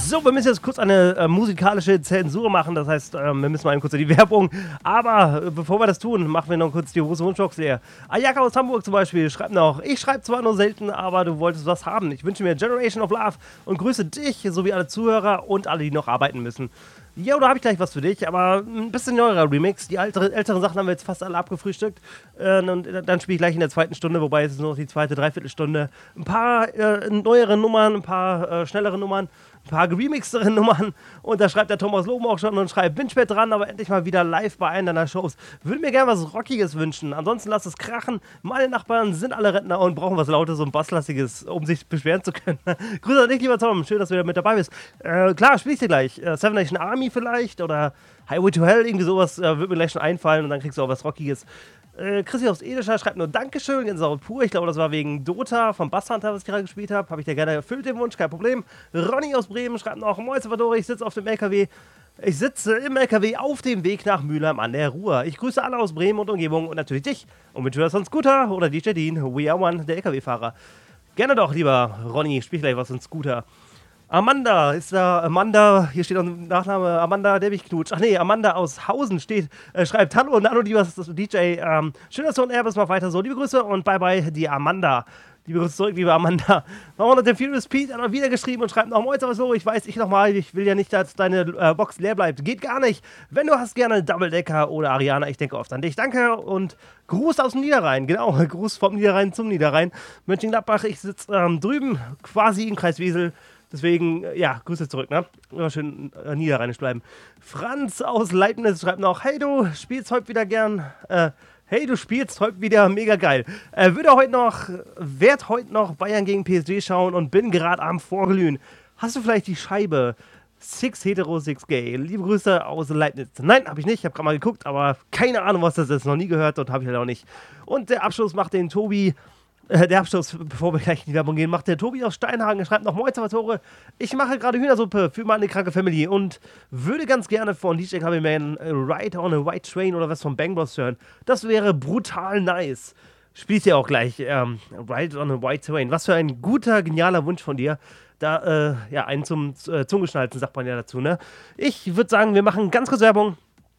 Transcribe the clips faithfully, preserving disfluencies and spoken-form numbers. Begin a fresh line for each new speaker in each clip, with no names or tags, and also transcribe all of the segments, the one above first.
So, wir müssen jetzt kurz eine äh, musikalische Zensur machen. Das heißt, äh, wir müssen mal eben kurz in die Werbung. Aber äh, bevor wir das tun, machen wir noch kurz die große Wunschbox leer. Ayaka aus Hamburg zum Beispiel schreibt noch: Ich schreibe zwar nur selten, aber du wolltest was haben. Ich wünsche mir Generation of Love und grüße dich sowie alle Zuhörer und alle, die noch arbeiten müssen. Ja, da habe ich gleich was für dich, aber ein bisschen neuerer Remix. Die ältere, älteren Sachen haben wir jetzt fast alle abgefrühstückt. Äh, und dann spiele ich gleich in der zweiten Stunde, wobei es ist nur noch die zweite Dreiviertelstunde. Ein paar äh, neuere Nummern, ein paar äh, schnellere Nummern, ein paar geremixtere Nummern. Und da schreibt der Thomas Loben auch schon und schreibt: Bin spät dran, aber endlich mal wieder live bei einer deiner Shows. Würde mir gerne was Rockiges wünschen. Ansonsten lasst es krachen. Meine Nachbarn sind alle Rentner und brauchen was Lautes und Basslastiges, um sich beschweren zu können. Grüße an dich, lieber Tom. Schön, dass du wieder mit dabei bist. Äh, klar, spiel ich dir gleich. Äh, Seven Nation Army vielleicht oder Highway to Hell, irgendwie sowas äh, wird mir gleich schon einfallen und dann kriegst du auch was Rockiges. Äh, Chrissy aus Edescher schreibt nur: Dankeschön, Gänsehaut pur. Ich glaube, das war wegen Dota vom Basshunter, was ich gerade gespielt habe. Habe ich dir gerne erfüllt, den Wunsch, kein Problem. Ronny aus Bremen schreibt noch: Moin Salvatore, ich sitze auf dem L K W. Ich sitze im L K W auf dem Weg nach Mülheim an der Ruhr. Ich grüße alle aus Bremen und Umgebung und natürlich dich. Und wünsche dir sonst Scooter oder D J Dean, We Are One, der L K W-Fahrer. Gerne doch, lieber Ronny, spiel gleich was von Scooter. Amanda ist da, Amanda, hier steht auch ein Nachname, Amanda Debbichknutsch. Ach nee, Amanda aus Hausen steht, äh, schreibt: Hallo, Nano, lieber D J, ähm, schön, dass du und er bist, mal weiter so. Liebe Grüße und bye bye, die Amanda. Liebe Grüße zurück, liebe Amanda. Noch den Furious Pete hat er wieder geschrieben und schreibt noch: Moin, was so, ich weiß, ich nochmal, ich will ja nicht, dass deine äh, Box leer bleibt. Geht gar nicht. Wenn du hast, gerne Double Decker oder Ariana, ich denke oft an dich. Danke und Gruß aus dem Niederrhein, genau, Gruß vom Niederrhein zum Niederrhein. Mönchengladbach, ich sitze ähm, drüben, quasi im Kreis Wesel. Deswegen, ja, Grüße zurück, ne? Immer schön äh, niederrheinisch bleiben. Franz aus Leibniz schreibt noch: Hey, du spielst heute wieder gern, äh, hey, du spielst heute wieder mega geil. Äh, würde heute noch, werd heute noch Bayern gegen P S G schauen und bin gerade am Vorglühen. Hast du vielleicht die Scheibe Six Hetero, Six Gay? Liebe Grüße aus Leibniz. Nein, habe ich nicht, ich habe gerade mal geguckt, aber keine Ahnung, was das ist, noch nie gehört und habe ich halt auch nicht. Und der Abschluss macht den Tobi. Der Abschluss, bevor wir gleich in die Werbung gehen, macht der Tobi aus Steinhagen. Er schreibt noch: Moin Salvatore, ich mache gerade Hühnersuppe für meine kranke Family und würde ganz gerne von D J K B Man Ride on a White Train oder was von Bang Bros hören. Das wäre brutal nice. Spielst ja auch gleich ähm, Ride on a White Train. Was für ein guter, genialer Wunsch von dir. Da, äh, ja, einen zum äh, Zungeschnalzen, sagt man ja dazu, ne? Ich würde sagen, wir machen ganz kurz Werbung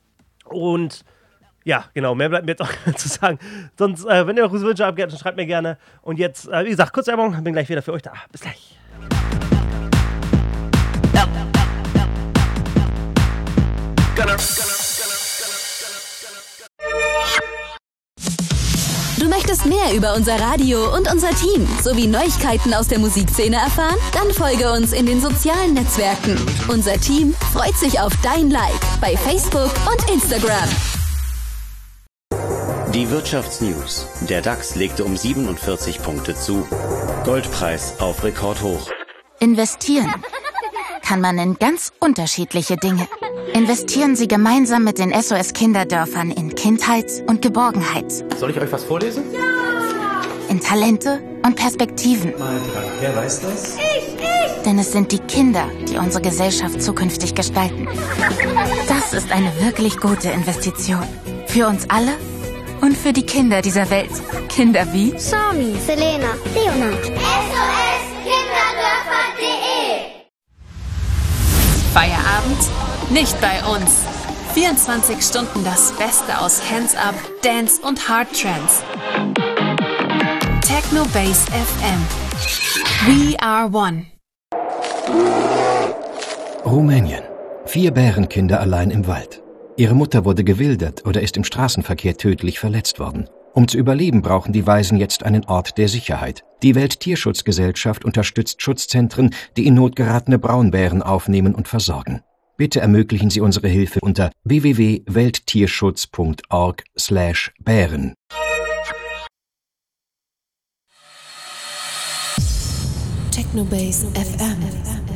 und ja, genau, mehr bleibt mir jetzt auch zu sagen. Sonst, äh, wenn ihr noch Wünsche habt, dann schreibt mir gerne. Und jetzt, äh, wie gesagt, kurz Werbung, bin gleich wieder für euch da. Bis gleich.
Du möchtest mehr über unser Radio und unser Team sowie Neuigkeiten aus der Musikszene erfahren? Dann folge uns in den sozialen Netzwerken. Unser Team freut sich auf dein Like bei Facebook und Instagram.
Die Wirtschaftsnews. Der DAX legte um siebenundvierzig Punkte zu. Goldpreis auf Rekordhoch.
Investieren kann man in ganz unterschiedliche Dinge. Investieren Sie gemeinsam mit den S O S-Kinderdörfern in Kindheit und Geborgenheit.
Soll ich euch was vorlesen?
Ja! In Talente und Perspektiven.
Mal dran. Wer weiß das?
Ich, ich! Denn es sind die Kinder, die unsere Gesellschaft zukünftig gestalten. Das ist eine wirklich gute Investition. Für uns alle und für die Kinder dieser Welt. Kinder wie
Sami, Selena, Leonard.
S O S Kinderdörfer punkt de
Feierabend? Nicht bei uns. vierundzwanzig Stunden das Beste aus Hands Up, Dance und Hard Trance. Techno Base F M. We are one.
Rumänien. Vier Bärenkinder allein im Wald. Ihre Mutter wurde gewildert oder ist im Straßenverkehr tödlich verletzt worden. Um zu überleben, brauchen die Waisen jetzt einen Ort der Sicherheit. Die Welttierschutzgesellschaft unterstützt Schutzzentren, die in Not geratene Braunbären aufnehmen und versorgen. Bitte ermöglichen Sie unsere Hilfe unter w w w punkt welttierschutz punkt org slash Bären.
Techno Base F M.